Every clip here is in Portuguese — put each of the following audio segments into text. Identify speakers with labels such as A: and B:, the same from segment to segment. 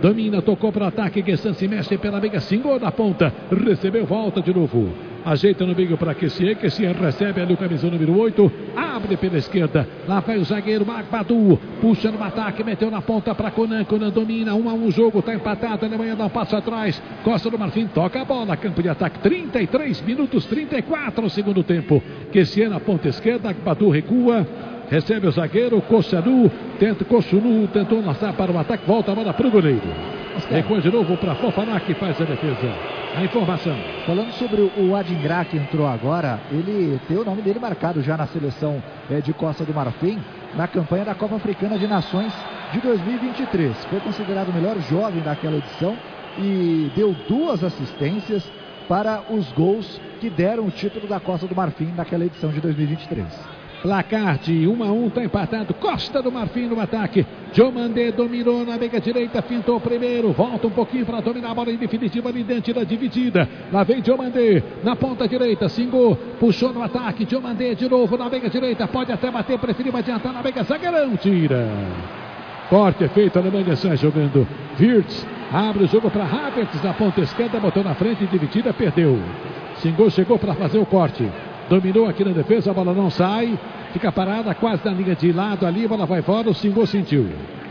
A: domina, tocou para o ataque, Guessan se mexe pela meia, Singô na ponta, recebeu, volta de novo. Ajeita no meio para Kessier recebe ali o camisa número 8, abre pela esquerda, lá vai o zagueiro Agbadou, puxa no ataque, meteu na ponta para Conan domina, 1-1 o jogo, está empatado, a Alemanha dá um passo atrás, Costa do Marfim toca a bola, campo de ataque, 33 minutos, 34 segundo tempo, Kessier na ponta esquerda, Agbadou recua, recebe o zagueiro, Kossanu tentou lançar para o ataque, volta a bola para o goleiro. Recua de novo para Fofana, que faz a defesa. A informação.
B: Falando sobre o Adingra, que entrou agora, ele tem o nome dele marcado já na seleção de Costa do Marfim, na campanha da Copa Africana de Nações de 2023. Foi considerado o melhor jovem daquela edição e deu 2 assistências para os gols que deram o título da Costa do Marfim naquela edição de 2023.
A: Placar de 1-1, está empatado. Costa do Marfim no ataque. Diomandé dominou na meia direita, fintou primeiro. Volta um pouquinho para dominar a bola em definitiva ali dentro da dividida. Lá vem Diomandé na ponta direita. Singô puxou no ataque. Diomandé de novo na meia direita. Pode até bater, preferiu adiantar na meia. Zagueirão tira. Corte é feito. A Alemanha sai jogando. Wirtz abre o jogo para Havertz na ponta esquerda. Botou na frente, dividida, perdeu. Singô chegou para fazer o corte. Dominou aqui na defesa, a bola não sai, fica parada quase na linha de lado ali, a bola vai fora, o Singô sentiu.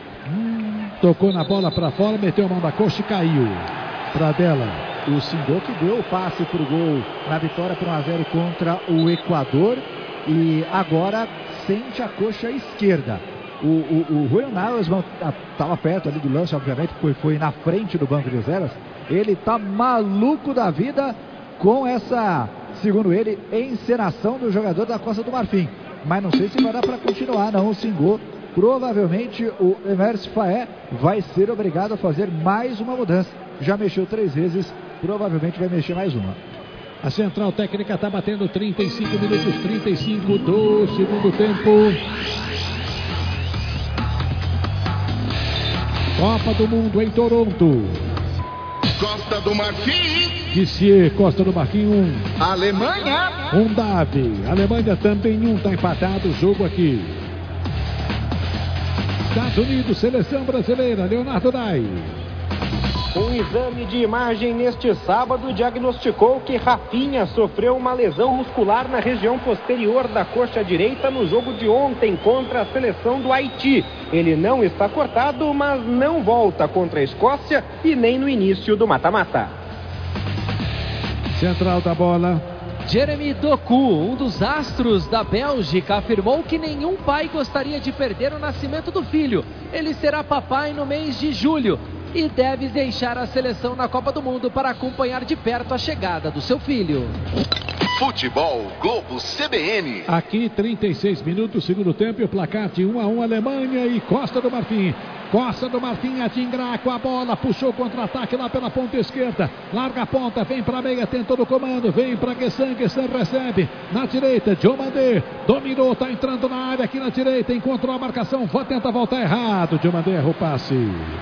A: Tocou na bola para fora, meteu a mão na coxa e caiu. Pradella.
B: O Singô que deu o passe para o gol na vitória por 1-0 contra o Equador e agora sente a coxa esquerda. O Julian Nagelsmann estava perto ali do lance, obviamente, porque foi na frente do banco de reservas. Ele tá maluco da vida com essa, segundo ele, encenação do jogador da Costa do Marfim. Mas não sei se vai dar para continuar, não. O Singô, provavelmente o Emerson Faé vai ser obrigado a fazer mais uma mudança. Já mexeu 3 vezes, provavelmente vai mexer mais uma.
A: A central técnica está batendo 35 minutos, 35 do segundo tempo. Copa do Mundo em Toronto.
C: Costa do Marfim.
A: Kessier, Costa do Marfim 1.
C: Alemanha.
A: Davi. Alemanha também 1. Está empatado o jogo aqui. Estados Unidos, seleção brasileira. Leonardo Dai.
D: Um exame de imagem neste sábado diagnosticou que Rafinha sofreu uma lesão muscular na região posterior da coxa direita no jogo de ontem contra a seleção do Haiti. Ele não está cortado, mas não volta contra a Escócia e nem no início do mata-mata.
A: Central da bola.
E: Jeremy Doku, um dos astros da Bélgica, afirmou que nenhum pai gostaria de perder o nascimento do filho. Ele será papai no mês de julho e deve deixar a seleção na Copa do Mundo para acompanhar de perto a chegada do seu filho.
C: Futebol Globo CBN.
A: Aqui 36 minutos, segundo tempo, e o placar de 1-1, Alemanha e Costa do Marfim. Costa do Marfim, Adingra com a bola, puxou contra-ataque lá pela ponta esquerda, larga a ponta, vem para a meia, tentou no comando, vem para Guessan recebe, na direita, Diomandé, dominou, está entrando na área aqui na direita, encontrou a marcação, tenta voltar errado, Diomandé erra o passe.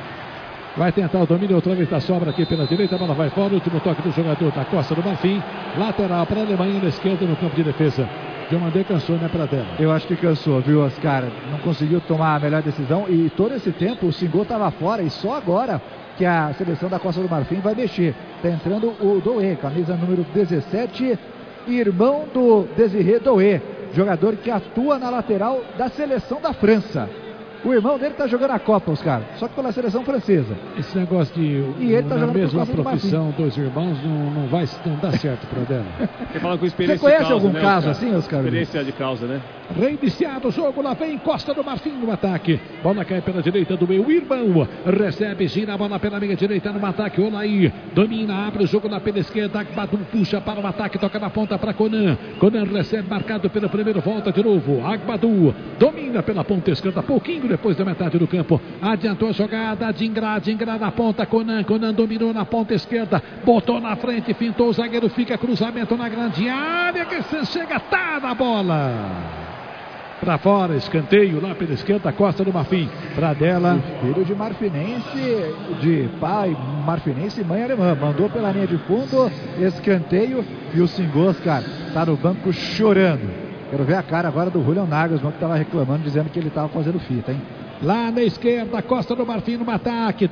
A: Vai tentar o domínio outra vez da sobra aqui pela direita, a bola vai fora, o último toque do jogador da Costa do Marfim, lateral para a Alemanha na esquerda no campo de defesa. Diomandé cansou, né, Pradella?
B: Eu acho que cansou, viu, Oscar? Não conseguiu tomar a melhor decisão e todo esse tempo o Singô estava fora e só agora que a seleção da Costa do Marfim vai mexer. Está entrando o Doué, camisa número 17, irmão do Désiré Doué, jogador que atua na lateral da seleção da França. O irmão dele tá jogando a Copa, Oscar, só que pela seleção francesa.
A: Esse negócio de
B: e ele tá
A: na mesma
B: do
A: profissão, 2 irmãos, não dá certo para dela.
B: Você conhece algum caso assim, Oscar?
F: Experiência de causa, né?
A: Reiniciado o jogo, lá vem Costa do Marfim no ataque. Bola cai pela direita do meu irmão. Recebe, gira a bola pela meia direita no ataque. Olaí domina, abre o jogo na pela esquerda. Agbadou puxa para o ataque, toca na ponta para Conan. Conan recebe, marcado pelo primeiro, volta de novo. Agbadou domina pela ponta esquerda, pouquinho depois da metade do campo. Adiantou a jogada, Adingra na ponta. Conan dominou na ponta esquerda, botou na frente, fintou o zagueiro, fica cruzamento na grande área. Que você chega, tá na bola. Para fora, escanteio lá pela esquerda, Costa do Marfim. Pradella.
B: Filho de marfinense, de pai marfinense e mãe alemã. Mandou pela linha de fundo, escanteio. E o Singô, cara, tá no banco chorando. Quero ver a cara agora do Julian Nagelsmann, que estava reclamando, dizendo que ele estava fazendo fita, hein?
A: Lá na esquerda, Costa do Marfim no ataque.